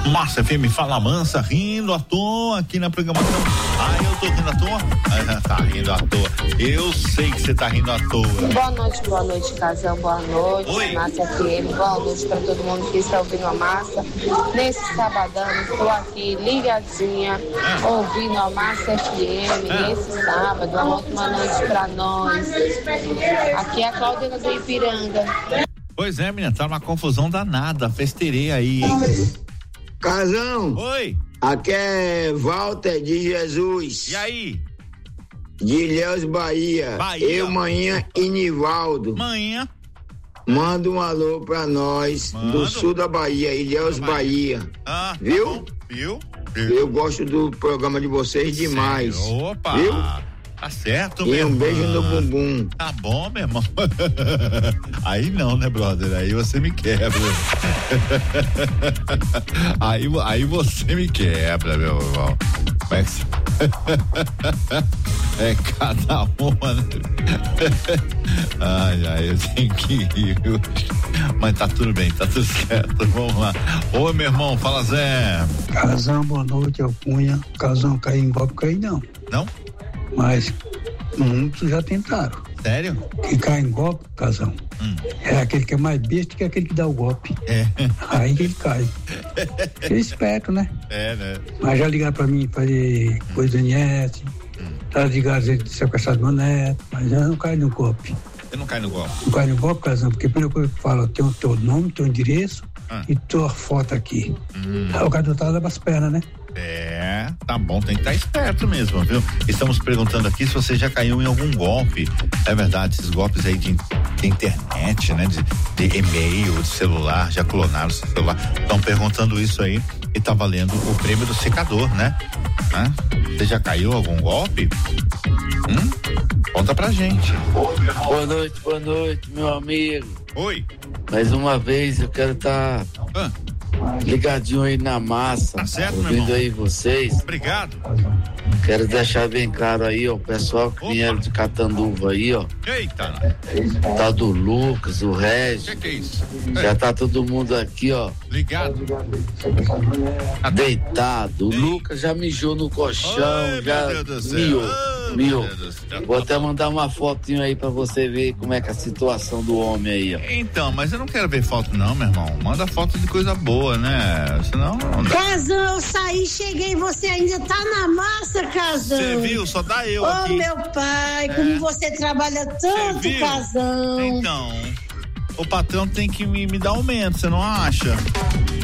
Massa FM Fala Mansa, rindo à toa aqui na programação. Eu tô rindo à toa? Tá rindo à toa. Eu sei que você tá rindo à toa. Boa noite, casal. Boa noite. Oi. Massa FM. Boa noite pra todo mundo que está ouvindo a Massa. Nesse sabadão, estou aqui ligadinha, ouvindo a Massa FM. Nesse sábado, uma ótima noite pra nós. Aqui é a Cláudia do Ipiranga. Pois é, menina, tá uma confusão danada. Festerei aí, hein? Casão. Oi. Aqui é Walter de Jesus. E aí? De Ilhéus, Bahia. Eu, manhã e Nivaldo. Manhã. Manda um alô pra nós do sul da Bahia, Ilhéus, Bahia. Viu? Tá bom. Viu? Eu gosto do programa de vocês demais. Opa! Viu? Tá certo, e meu irmão. Um beijo no bumbum. Tá bom, meu irmão. Aí não, né, brother? Aí você me quebra. Aí você me quebra, meu irmão. Mas é cada uma, né? Ai, eu tenho que ir. Mas tá tudo bem, tá tudo certo. Vamos lá. Oi, meu irmão, fala Zé. Casão, boa noite, é o Cunha. Casão, cair em golpe, cair não. Não? Mas muitos já tentaram. Sério? Quem cai em golpe, Casão, é aquele que é mais besta que aquele que dá o golpe. Aí que ele cai. Ele é esperto, né? Né? Mas já ligaram pra mim fazer coisa do INSS, tá ligado de sequestrar do meu neto, mas eu não caio no golpe. Você não cai no golpe? Não cai no golpe, Casão, porque a primeira coisa que eu falo, tem o teu nome, teu endereço e tua foto aqui. Aí o cara tá dando as pernas, né? Tá bom, tem que estar esperto mesmo, viu? Estamos perguntando aqui se você já caiu em algum golpe. É verdade, esses golpes aí de internet, né? De e-mail, de celular, já clonaram o celular. Estão perguntando isso aí e tá valendo o prêmio do secador, né? Você já caiu em algum golpe? Conta pra gente. Boa noite, meu amigo. Oi. Mais uma vez eu quero estar ligadinho aí na Massa. Tá certo, ouvindo meu irmão. aí vocês. Obrigado. Quero deixar bem claro aí, ó, o pessoal que vieram de Catanduva aí, ó. Eita. Tá do Lucas, o Regis. Que é isso? Já tá todo mundo aqui, ó. Ligado. Deitado. O Lucas já mijou no colchão, já miou. Vou até mandar uma fotinho aí pra você ver como é que é a situação do homem aí, ó. Então, mas eu não quero ver foto não, meu irmão. Manda foto de coisa boa, né? Senão não dá. Casão, eu saí, cheguei, você ainda tá na massa, Casão. Você viu? Só dá eu aqui. Ô, meu pai, como você trabalha tanto, Casão. Então, o patrão tem que me dar aumento, você não acha?